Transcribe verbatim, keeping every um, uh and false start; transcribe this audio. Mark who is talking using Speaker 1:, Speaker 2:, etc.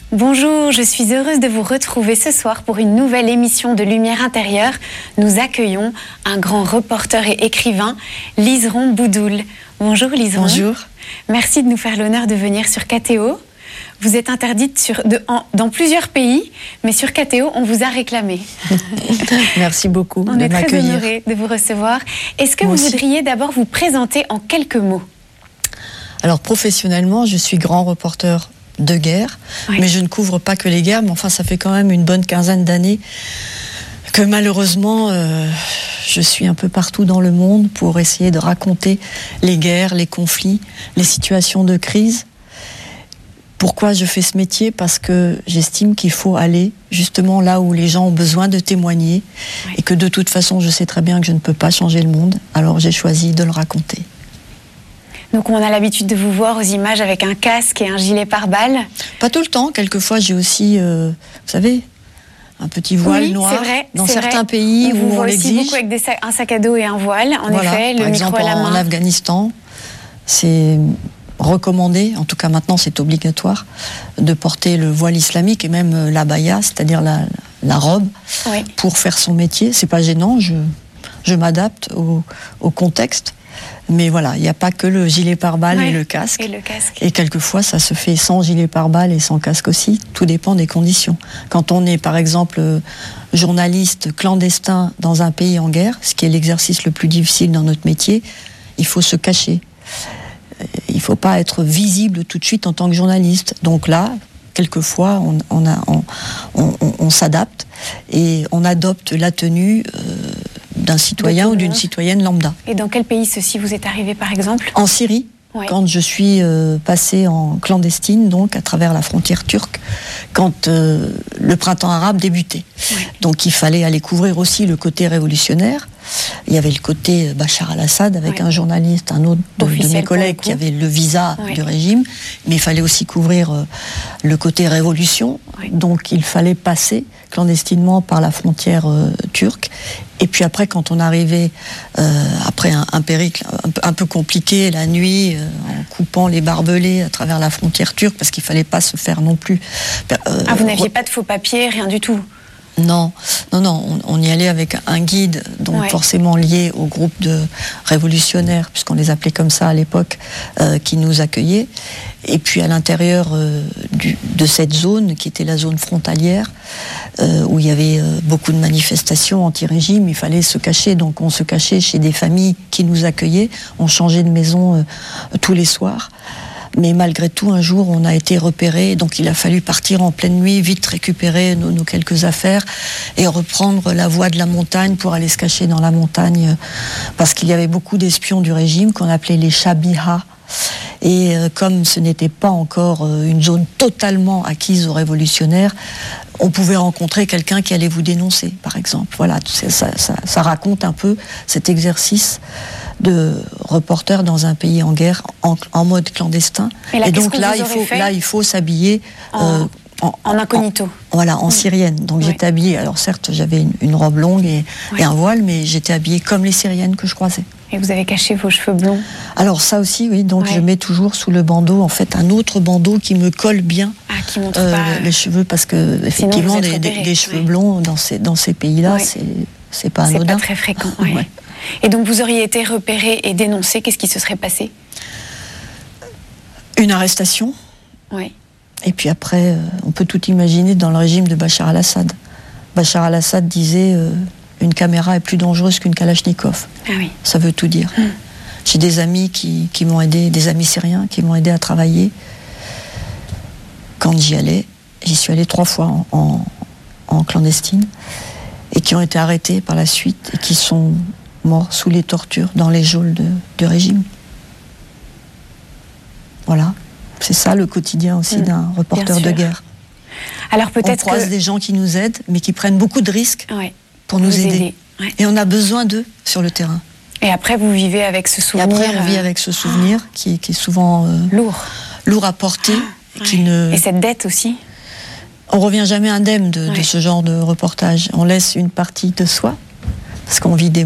Speaker 1: Bonjour, je suis heureuse de vous retrouver ce soir pour une nouvelle émission de Lumière intérieure. Nous accueillons un grand reporter et écrivain, Liseron Boudoul. Bonjour Liseron.
Speaker 2: Bonjour.
Speaker 1: Merci de nous faire l'honneur de venir sur K T O. Vous êtes interdite sur, de, en, dans plusieurs pays, mais sur K T O, on vous a réclamé.
Speaker 2: Merci beaucoup
Speaker 1: on
Speaker 2: de
Speaker 1: est
Speaker 2: m'accueillir.
Speaker 1: très honorés de vous recevoir. Est-ce que
Speaker 2: Moi
Speaker 1: vous
Speaker 2: aussi.
Speaker 1: voudriez d'abord vous présenter en quelques mots?
Speaker 2: Alors professionnellement, je suis grand reporter de guerre,
Speaker 1: Oui.
Speaker 2: mais je ne couvre pas que les guerres, mais enfin ça fait quand même une bonne quinzaine d'années que malheureusement euh, je suis un peu partout dans le monde pour essayer de raconter les guerres, les conflits, les situations de crise. Pourquoi je fais ce métier? Parce que j'estime qu'il faut aller justement là où les gens ont besoin de témoigner,
Speaker 1: Oui.
Speaker 2: et que de toute façon je sais très bien que je ne peux pas changer le monde, alors j'ai choisi de le raconter.
Speaker 1: Donc on a l'habitude de vous voir aux images avec un casque et un gilet pare-balles.
Speaker 2: Pas tout le temps, quelquefois j'ai aussi, euh, vous savez, un petit voile
Speaker 1: Oui,
Speaker 2: noir
Speaker 1: c'est vrai,
Speaker 2: dans
Speaker 1: c'est
Speaker 2: certains
Speaker 1: vrai.
Speaker 2: pays
Speaker 1: on vous
Speaker 2: où on
Speaker 1: voit aussi
Speaker 2: l'exige.
Speaker 1: beaucoup avec des sacs, un sac à dos et un voile. En
Speaker 2: Voilà,
Speaker 1: effet, le
Speaker 2: par
Speaker 1: micro
Speaker 2: exemple
Speaker 1: à la
Speaker 2: en
Speaker 1: main.
Speaker 2: Afghanistan, c'est recommandé, en tout cas maintenant c'est obligatoire, de porter le voile islamique et même euh, l'abaya, c'est-à-dire la, la robe,
Speaker 1: Oui.
Speaker 2: pour faire son métier. C'est pas gênant, je, je m'adapte au, au contexte. Mais voilà, il n'y a pas que le gilet pare-balles
Speaker 1: Ouais,
Speaker 2: et le casque.
Speaker 1: Et le casque.
Speaker 2: Et quelquefois, ça se fait sans gilet pare-balles et sans casque aussi. Tout dépend des conditions. Quand on est, par exemple, euh, journaliste clandestin dans un pays en guerre, ce qui est l'exercice le plus difficile dans notre métier, il faut se cacher. Euh, Il ne faut pas être visible tout de suite en tant que journaliste. Donc là, quelquefois, on, on, a- on- on- on- on s'adapte et on adopte la tenue euh, d'un citoyen
Speaker 1: tout
Speaker 2: ou
Speaker 1: le
Speaker 2: d'une
Speaker 1: monde.
Speaker 2: citoyenne lambda.
Speaker 1: Et dans quel pays ceci vous est arrivé, par exemple?
Speaker 2: En Syrie,
Speaker 1: Ouais.
Speaker 2: quand je suis euh, passée en clandestine, donc à travers la frontière turque, quand euh, le printemps arabe débutait.
Speaker 1: Ouais.
Speaker 2: Donc il fallait aller couvrir aussi le côté révolutionnaire. Il y avait le côté Bachar al-Assad avec
Speaker 1: Ouais.
Speaker 2: un journaliste, un autre de, de
Speaker 1: Officiel
Speaker 2: mes
Speaker 1: pour le
Speaker 2: collègues
Speaker 1: coup.
Speaker 2: qui avait le visa
Speaker 1: Ouais.
Speaker 2: du régime, mais il fallait aussi couvrir euh, le côté révolution.
Speaker 1: Ouais.
Speaker 2: Donc il fallait passer clandestinement par la frontière euh, turque. Et puis après, quand on arrivait, euh, après un, un périple un peu, un peu compliqué, la nuit, euh, en coupant les barbelés à travers la frontière turque, parce qu'il fallait pas se faire non plus... euh,
Speaker 1: Ah, vous n'aviez
Speaker 2: re-
Speaker 1: pas de faux papiers, rien du tout?
Speaker 2: Non, non, non, on, on y allait avec un guide, donc
Speaker 1: Ouais.
Speaker 2: forcément lié au groupe de révolutionnaires, puisqu'on les appelait comme ça à l'époque, euh, qui nous accueillait. Et puis à l'intérieur euh, du- de cette zone, qui était la zone frontalière, euh, où il y avait euh, beaucoup de manifestations anti-régime, il fallait se cacher. Donc on se cachait chez des familles qui nous accueillaient. On changeait de maison euh, tous les soirs. Mais malgré tout, un jour, on a été repéré, donc il a fallu partir en pleine nuit, vite récupérer nos, nos quelques affaires et reprendre la voie de la montagne pour aller se cacher dans la montagne, parce qu'il y avait beaucoup d'espions du régime qu'on appelait les Shabiha. Et euh, comme ce n'était pas encore euh, une zone totalement acquise aux révolutionnaires, on pouvait rencontrer quelqu'un qui allait vous dénoncer, par exemple. Voilà, ça, ça, ça, ça raconte un peu cet exercice de reporter dans un pays en guerre, en, en mode clandestin.
Speaker 1: Et là,
Speaker 2: Et
Speaker 1: qu'est-ce
Speaker 2: donc
Speaker 1: que
Speaker 2: là
Speaker 1: vous
Speaker 2: il,
Speaker 1: aurez
Speaker 2: faut,
Speaker 1: fait
Speaker 2: là, il faut s'habiller
Speaker 1: En-
Speaker 2: euh, en,
Speaker 1: En incognito.
Speaker 2: en- voilà, en syrienne. Donc
Speaker 1: Oui.
Speaker 2: j'étais habillée, alors certes, j'avais une, une robe longue et,
Speaker 1: Oui.
Speaker 2: et un voile, mais j'étais habillée comme les syriennes que je croisais.
Speaker 1: Et vous avez caché vos cheveux blonds?
Speaker 2: Alors ça aussi, oui, donc
Speaker 1: Ouais.
Speaker 2: je mets toujours sous le bandeau, en fait, un autre bandeau qui me colle bien
Speaker 1: Ah, qui montre
Speaker 2: euh,
Speaker 1: pas...
Speaker 2: les cheveux, parce que effectivement,
Speaker 1: vous êtes
Speaker 2: des, des-
Speaker 1: repérés,
Speaker 2: des cheveux
Speaker 1: ouais.
Speaker 2: blonds dans ces, dans ces pays-là,
Speaker 1: Ouais.
Speaker 2: c'est, c'est pas
Speaker 1: C'est
Speaker 2: anodin.
Speaker 1: pas très fréquent. Ouais.
Speaker 2: Ouais.
Speaker 1: Et donc vous auriez été repéré et dénoncé, qu'est-ce qui se serait passé?
Speaker 2: Une arrestation,
Speaker 1: Oui.
Speaker 2: et puis après, euh, on peut tout imaginer dans le régime de Bachar al-Assad. Bachar al-Assad disait euh, une caméra est plus dangereuse qu'une Kalachnikov.
Speaker 1: Ah oui.
Speaker 2: Ça veut tout dire.
Speaker 1: Mm.
Speaker 2: J'ai des amis qui, qui m'ont aidé, des amis syriens qui m'ont aidé à travailler. Quand j'y allais, j'y suis allée trois fois en, en, en clandestine, et qui ont été arrêtés par la suite et qui sont morts sous les tortures dans les geôles de, du régime. Voilà. C'est ça le quotidien aussi
Speaker 1: Mm.
Speaker 2: d'un reporter
Speaker 1: Bien
Speaker 2: de
Speaker 1: sûr.
Speaker 2: guerre.
Speaker 1: Alors
Speaker 2: On
Speaker 1: peut-être
Speaker 2: croise
Speaker 1: que...
Speaker 2: des gens qui nous aident, mais qui prennent beaucoup de risques
Speaker 1: Ouais.
Speaker 2: pour nous
Speaker 1: Vous
Speaker 2: aider.
Speaker 1: aider. Ouais.
Speaker 2: Et on a besoin d'eux sur le terrain.
Speaker 1: Et après vous vivez avec ce
Speaker 2: Et
Speaker 1: souvenir...
Speaker 2: après, on vit
Speaker 1: euh,
Speaker 2: avec ce souvenir qui, est- qui est souvent euh,
Speaker 1: lourd.
Speaker 2: lourd à porter. et qui
Speaker 1: Ouais.
Speaker 2: ne...
Speaker 1: Et cette dette aussi?
Speaker 2: On revient jamais indemne de,
Speaker 1: Ouais.
Speaker 2: de ce genre de reportage. On laisse une partie de soi, parce qu'on vit des